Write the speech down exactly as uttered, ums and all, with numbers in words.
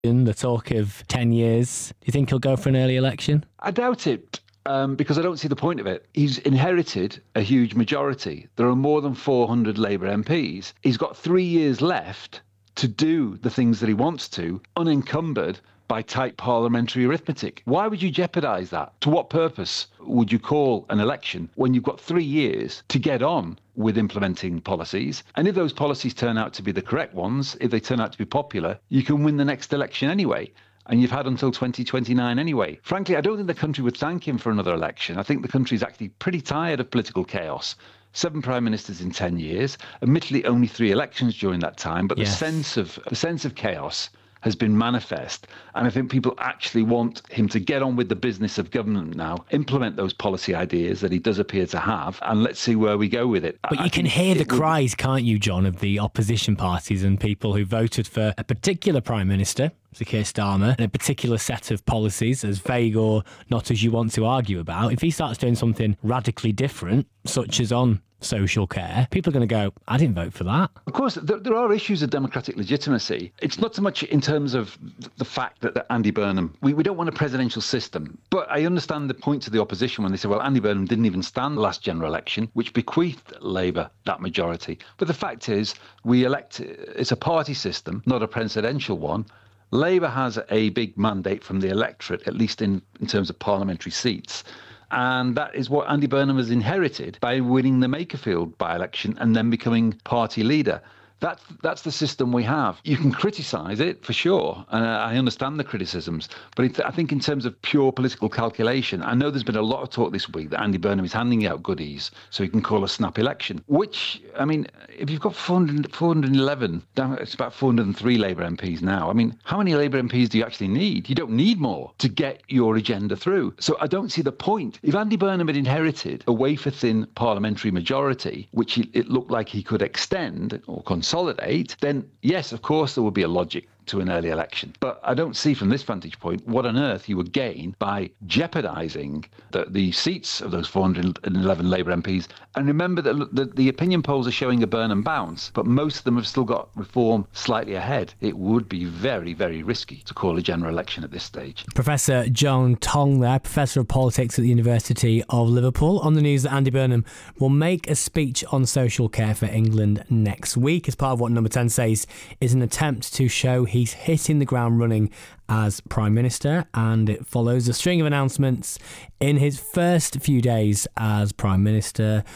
the talk of ten years. Do you think he'll go for an early election? I doubt it. Um, because I don't see the point of it. He's inherited a huge majority. There are more than four hundred Labour M Ps. He's got three years left to do the things that he wants to, unencumbered by tight parliamentary arithmetic. Why would you jeopardise that? To what purpose would you call an election when you've got three years to get on with implementing policies? And if those policies turn out to be the correct ones, if they turn out to be popular, you can win the next election anyway. And you've had until twenty twenty-nine anyway. Frankly, I don't think the country would thank him for another election. I think the country's actually pretty tired of political chaos. Seven prime ministers in ten years, admittedly only three elections during that time, but yes. the sense of the sense of chaos has been manifest. And I think people actually want him to get on with the business of government now, implement those policy ideas that he does appear to have, and let's see where we go with it. But I you can hear the cries, can't you, John, of the opposition parties and people who voted for a particular Prime Minister, Sir Keir Starmer, and a particular set of policies, as vague or not as you want to argue about. If he starts doing something radically different, such as on social care, people are going to go, I didn't vote for that. Of course, there, there are issues of democratic legitimacy. It's not so much in terms of the fact that, that Andy Burnham, we, we don't want a presidential system, but I understand the point of the opposition when they say, well, Andy Burnham didn't even stand the last general election, which bequeathed Labour that majority. But the fact is, we elect, it's a party system, not a presidential one. Labour has a big mandate from the electorate, at least in, in terms of parliamentary seats. And that is what Andy Burnham has inherited by winning the Makerfield by-election and then becoming party leader. That's, that's the system we have. You can criticise it, for sure, and I understand the criticisms, but it, I think in terms of pure political calculation, I know there's been a lot of talk this week that Andy Burnham is handing out goodies so he can call a snap election, which, I mean, if you've got four hundred, four hundred eleven, it's about four hundred three Labour M Ps now. I mean, how many Labour M Ps do you actually need? You don't need more to get your agenda through. So I don't see the point. If Andy Burnham had inherited a wafer-thin parliamentary majority, which it looked like he could extend or consolidate, consolidate, then yes, of course, there would be a logic to an early election. But I don't see from this vantage point what on earth you would gain by jeopardising the, the seats of those four hundred eleven Labour M Ps. And remember that the, the opinion polls are showing a Burnham bounce, but most of them have still got Reform slightly ahead. It would be very, very risky to call a general election at this stage. Professor John Tong there, Professor of Politics at the University of Liverpool, on the news that Andy Burnham will make a speech on social care for England next week as part of what Number ten says is an attempt to show he's hitting the ground running as Prime Minister, and it follows a string of announcements in his first few days as Prime Minister,